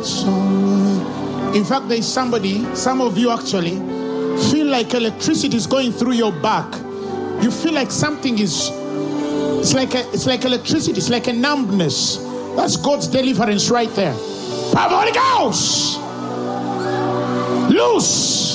In fact, there is somebody, some of you actually, feel like electricity is going through your back. You feel like something is, it's like electricity, it's like a numbness. That's God's deliverance right there. Power of the Holy Ghost! Loose!